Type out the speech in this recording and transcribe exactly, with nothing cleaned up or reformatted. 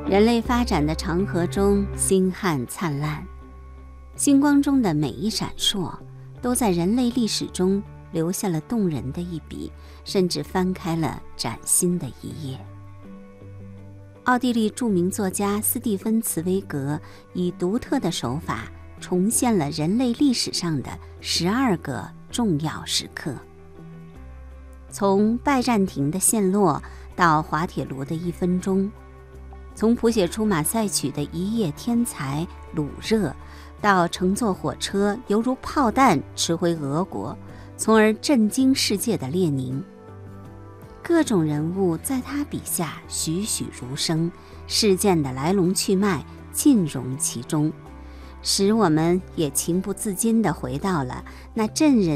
人类发展的长河中，星汉灿烂，星光中的每一闪烁，都在人类历史中留下了动人的一笔，甚至翻开了崭新的一页。奥地利著名作家斯蒂芬·茨威格以独特的手法重现了人类历史上的十二个重要时刻，从拜占庭的陷落到滑铁卢的一分钟，从谱写出马赛曲的一夜天才鲁热，到乘坐火车犹如炮弹驰回俄国，从而震惊世界的列宁。各种人物在他笔下栩栩如生，事件的来龙去脉尽融其中，使我们也情不自禁地回到了那震人